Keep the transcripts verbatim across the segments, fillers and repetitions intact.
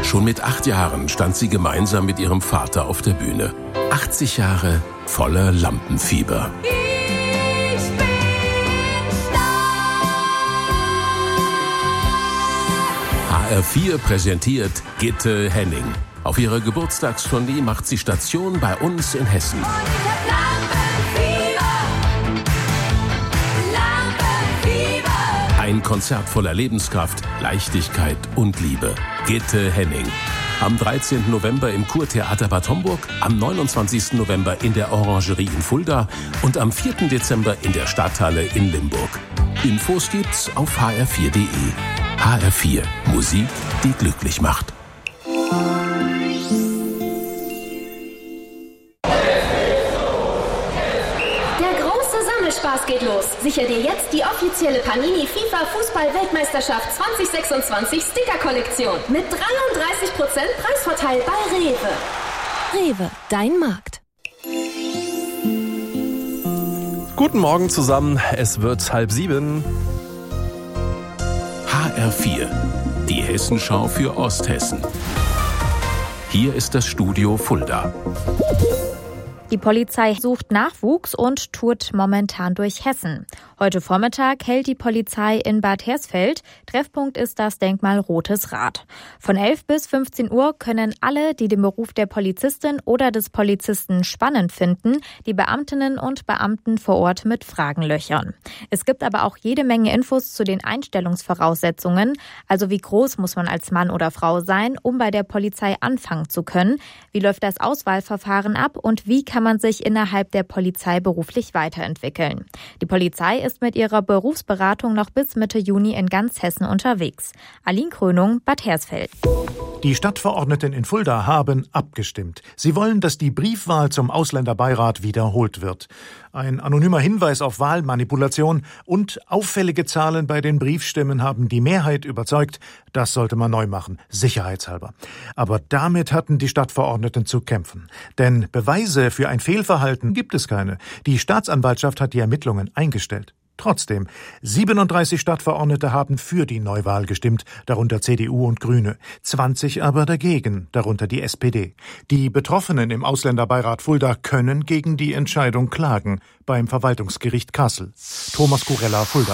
Schon mit acht Jahren stand sie gemeinsam mit ihrem Vater auf der Bühne. achtzig Jahre voller Lampenfieber. Ich bin stark. H R vier präsentiert Gitte Henning. Auf ihrer Geburtstagstournee macht sie Station bei uns in Hessen. Und ich hab Lampenfieber. Lampenfieber. Ein Konzert voller Lebenskraft, Leichtigkeit und Liebe. Gitte Henning. Am dreizehnten November im Kurtheater Bad Homburg, am neunundzwanzigsten November in der Orangerie in Fulda und am vierten Dezember in der Stadthalle in Limburg. Infos gibt's auf h r vier punkt d e. H R vier. Musik, die glücklich macht. Spaß geht los. Sicher dir jetzt die offizielle Panini FIFA Fußball-Weltmeisterschaft zwanzig sechsundzwanzig Sticker-Kollektion mit dreiunddreißig Prozent Preisvorteil bei Rewe. Rewe, dein Markt. Guten Morgen zusammen, es wird halb sieben. H R vier, die Hessenschau für Osthessen. Hier ist das Studio Fulda. Die Polizei sucht Nachwuchs und tourt momentan durch Hessen. Heute Vormittag hält die Polizei in Bad Hersfeld. Treffpunkt ist das Denkmal Rotes Rad. Von elf bis fünfzehn Uhr können alle, die den Beruf der Polizistin oder des Polizisten spannend finden, die Beamtinnen und Beamten vor Ort mit Fragen löchern. Es gibt aber auch jede Menge Infos zu den Einstellungsvoraussetzungen. Also wie groß muss man als Mann oder Frau sein, um bei der Polizei anfangen zu können? Wie läuft das Auswahlverfahren ab und wie kann man sich innerhalb der Polizei beruflich weiterentwickeln? Die Polizei ist mit ihrer Berufsberatung noch bis Mitte Juni in ganz Hessen unterwegs. Aline Krönung, Bad Hersfeld. Die Stadtverordneten in Fulda haben abgestimmt. Sie wollen, dass die Briefwahl zum Ausländerbeirat wiederholt wird. Ein anonymer Hinweis auf Wahlmanipulation und auffällige Zahlen bei den Briefstimmen haben die Mehrheit überzeugt, das sollte man neu machen, sicherheitshalber. Aber damit hatten die Stadtverordneten zu kämpfen. Denn Beweise für ein Fehlverhalten gibt es keine. Die Staatsanwaltschaft hat die Ermittlungen eingestellt. Trotzdem, siebenunddreißig Stadtverordnete haben für die Neuwahl gestimmt, darunter C D U und Grüne, zwanzig aber dagegen, darunter die S P D. Die Betroffenen im Ausländerbeirat Fulda können gegen die Entscheidung klagen beim Verwaltungsgericht Kassel. Thomas Kurella, Fulda.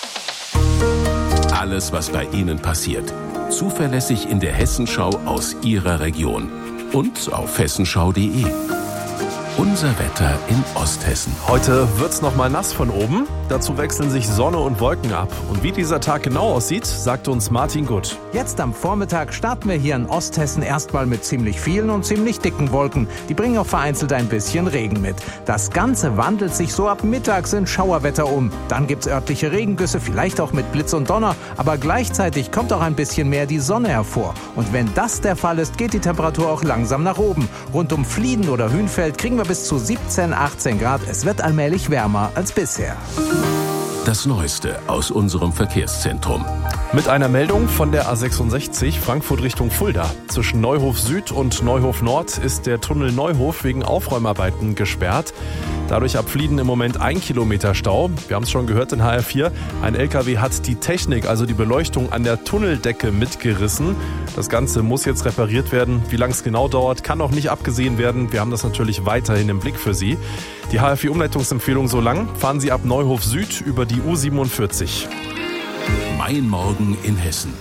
Alles, was bei Ihnen passiert. Zuverlässig in der Hessenschau aus Ihrer Region. Und auf hessenschau punkt de. Unser Wetter in Osthessen. Heute wird's noch mal nass von oben. Dazu wechseln sich Sonne und Wolken ab. Und wie dieser Tag genau aussieht, sagt uns Martin Gutt. Jetzt am Vormittag starten wir hier in Osthessen erstmal mit ziemlich vielen und ziemlich dicken Wolken. Die bringen auch vereinzelt ein bisschen Regen mit. Das Ganze wandelt sich so ab mittags in Schauerwetter um. Dann gibt's örtliche Regengüsse, vielleicht auch mit Blitz und Donner. Aber gleichzeitig kommt auch ein bisschen mehr die Sonne hervor. Und wenn das der Fall ist, geht die Temperatur auch langsam nach oben. Rund um Flieden oder Hünfeld kriegen wir bis zu siebzehn, achtzehn Grad. Es wird allmählich wärmer als bisher. Das Neueste aus unserem Verkehrszentrum. Mit einer Meldung von der A sechsundsechzig Frankfurt Richtung Fulda. Zwischen Neuhof Süd und Neuhof Nord ist der Tunnel Neuhof wegen Aufräumarbeiten gesperrt. Dadurch ab Flieden im Moment ein Kilometer Stau. Wir haben es schon gehört in H R vier. Ein L K W hat die Technik, also die Beleuchtung an der Tunneldecke mitgerissen. Das Ganze muss jetzt repariert werden. Wie lange es genau dauert, kann noch nicht abgesehen werden. Wir haben das natürlich weiterhin im Blick für Sie. Die H R vier Umleitungsempfehlung so lang. Fahren Sie ab Neuhof Süd über die U siebenundvierzig. Mein Morgen in Hessen.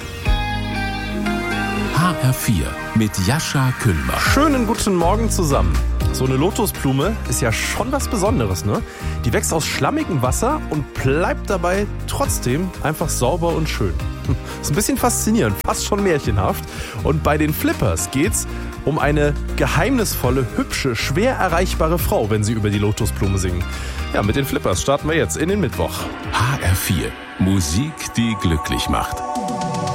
H R vier mit Jascha Kühlmer. Schönen guten Morgen zusammen. So eine Lotusblume ist ja schon was Besonderes, ne? Die wächst aus schlammigem Wasser und bleibt dabei trotzdem einfach sauber und schön. Ist ein bisschen faszinierend, fast schon märchenhaft. Und bei den Flippers geht's um eine geheimnisvolle, hübsche, schwer erreichbare Frau, wenn sie über die Lotusblume singen. Ja, mit den Flippers starten wir jetzt in den Mittwoch. H R vier. Musik, die glücklich macht.